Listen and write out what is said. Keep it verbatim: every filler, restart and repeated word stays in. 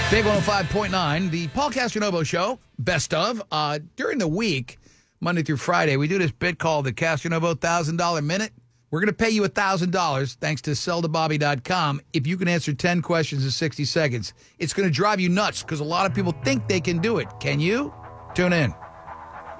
Big one oh five point nine, the Paul Castronovo Show, best of. Uh, during the week, Monday through Friday, we do this bit called the Castronovo one thousand dollar Minute. We're going to pay you one thousand dollars thanks to sell to bobby dot com if you can answer ten questions in sixty seconds. It's going to drive you nuts because a lot of people think they can do it. Can you? Tune in.